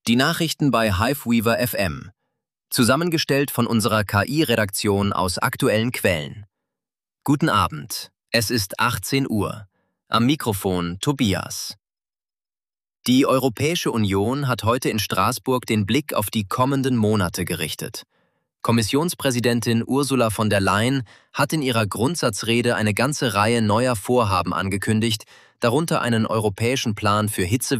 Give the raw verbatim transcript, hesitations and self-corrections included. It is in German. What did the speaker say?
Die Nachrichten bei Hiveweaver F M. Zusammengestellt von unserer K I-Redaktion aus aktuellen Quellen. Guten Abend, es ist achtzehn Uhr. Am Mikrofon Tobias. Die Europäische Union hat heute in Straßburg den Blick auf die kommenden Monate gerichtet. Kommissionspräsidentin Ursula von der Leyen hat in ihrer Grundsatzrede eine ganze Reihe neuer Vorhaben angekündigt, darunter einen europäischen Plan für Hitze